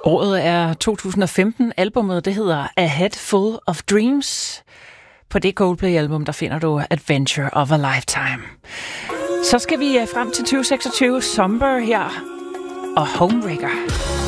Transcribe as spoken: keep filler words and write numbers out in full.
Året er to tusind og femten. Albumet, det hedder A Head Full of Dreams. På det Coldplay-album, der finder du Adventure of a Lifetime. Så skal vi frem til tyve seksogtyve. Somber her og Homewrecker.